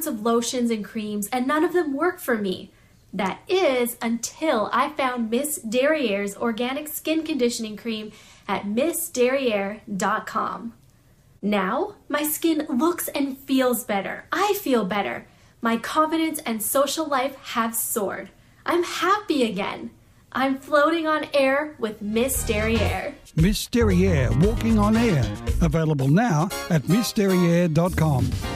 sorts of lotions and creams, and none of them work for me. That is until I found Miss Derriere's organic skin conditioning cream at missderriere.com. Now, my skin looks and feels better. I feel better. My confidence and social life have soared. I'm happy again. I'm floating on air with Miss Derriere. Miss Derriere, walking on air. Available now at missderriere.com.